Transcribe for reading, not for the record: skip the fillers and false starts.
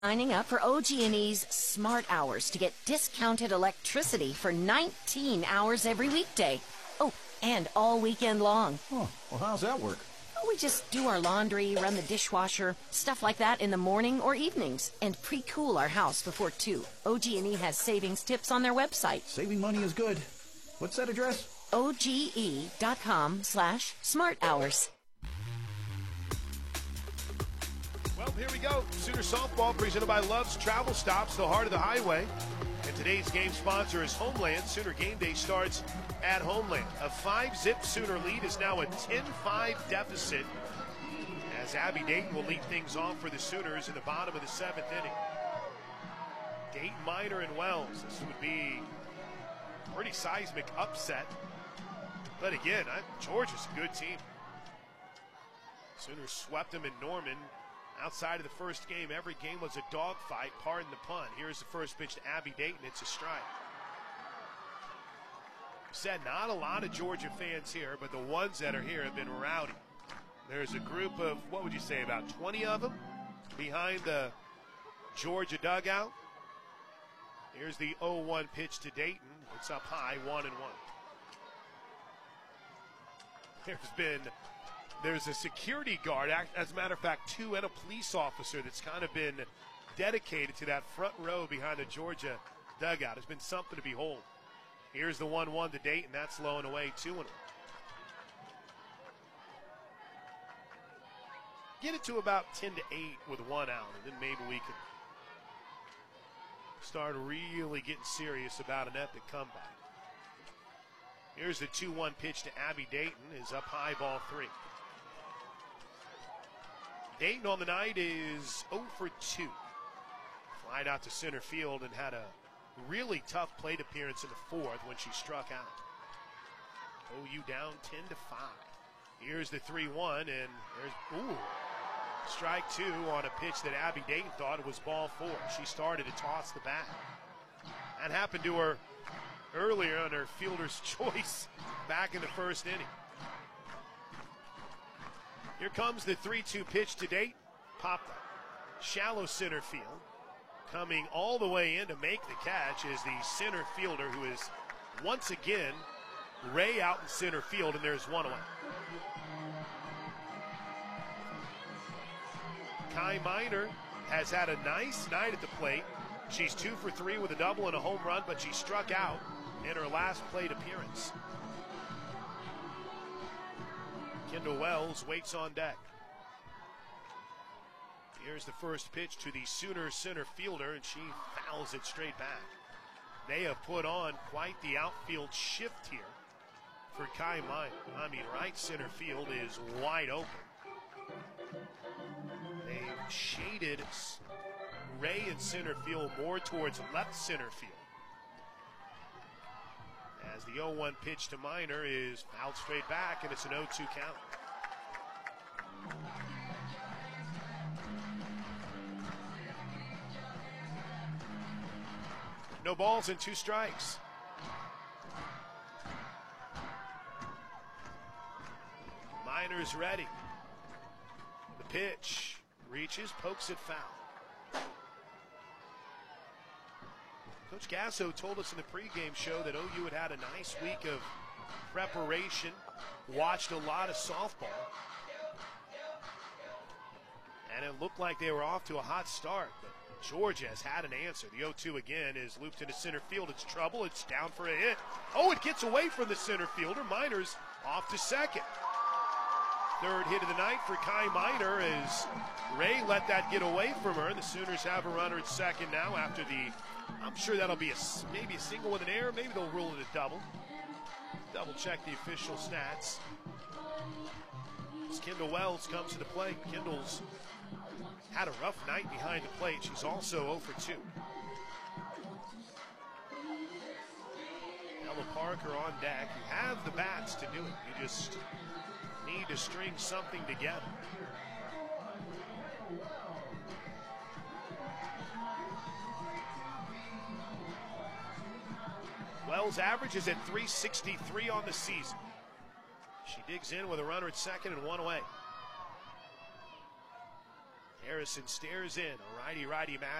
Signing up for OG&E's Smart Hours to get discounted electricity for 19 hours every weekday. Oh, and all weekend long. Oh, well, how's that work? We just do our laundry, run the dishwasher, stuff like that in the morning or evenings, and pre-cool our house before 2. OG&E has savings tips on their website. Saving money is good. What's that address? OGE.com/smarthours. Well, here we go. Sooner softball presented by Love's Travel Stops, the heart of the highway. And today's game sponsor is Homeland. Sooner game day starts at Homeland. A 5-zip Sooner lead is now a 10-5 deficit as Abby Dayton will lead things off for the Sooners in the bottom of the 7th inning. Dayton, Minor, and Wells. This would be a pretty seismic upset. But again, Georgia's a good team. Sooners swept them in Norman. Outside of the first game, every game was a dogfight, pardon the pun. Here's the first pitch to Abby Dayton. It's a strike. Said not a lot of Georgia fans here, but the ones that are here have been rowdy. There's a group of, what would you say, about 20 of them behind the Georgia dugout. Here's the 0-1 pitch to Dayton. It's up high, 1-1. There's a security guard, as a matter of fact, 2, and a police officer that's kind of been dedicated to that front row behind the Georgia dugout. It's been something to behold. Here's the 1-1 to Dayton. That's low and away, 2-1. Get it to about 10-8 with 1 out, and then maybe we can start really getting serious about an epic comeback. Here's the 2-1 pitch to Abby Dayton. Is up high, ball 3. Dayton on the night is 0 for 2. Flied out to center field and had a really tough plate appearance in the 4th when she struck out. OU down 10-5. Here's the 3-1, and there's strike 2 on a pitch that Abby Dayton thought it was ball 4. She started to toss the bat. That happened to her earlier on her fielder's choice back in the first inning. Here comes the 3-2 pitch to Dayton. Popped up. Shallow center field. Coming all the way in to make the catch is the center fielder, who is once again Ray out in center field, and there's 1 away. Kai Minor has had a nice night at the plate. She's 2 for 3 with a double and a home run, but she struck out in her last plate appearance. Kendall Wells waits on deck. Here's the first pitch to the Sooner center fielder, and she fouls it straight back. They have put on quite the outfield shift here for Kai Minor. I mean, right center field is wide open. They've shaded Ray in center field more towards left center field. As the 0-1 pitch to Minor is fouled straight back, and it's an 0-2 count. No balls and 2 strikes. Minor's ready. The pitch reaches, pokes it foul. Coach Gasso told us in the pregame show that OU had a nice week of preparation, watched a lot of softball, and it looked like they were off to a hot start, but Georgia has had an answer. The 0-2 again is looped into center field. It's trouble. It's down for a hit. Oh, it gets away from the center fielder. Minor's off to second. Third hit of the night for Kai Minor as Ray let that get away from her. The Sooners have a runner at second now after I'm sure that'll be maybe a single with an error. Maybe they'll rule it a double. Double check the official stats. As Kendall Wells comes to the plate. Kendall's had a rough night behind the plate. She's also 0 for 2. Ella Parker on deck. You have the bats to do it. You just need to string something together. Wells averages at .363 on the season. She digs in with a runner at second and 1 away. Harrison stares in, a righty match.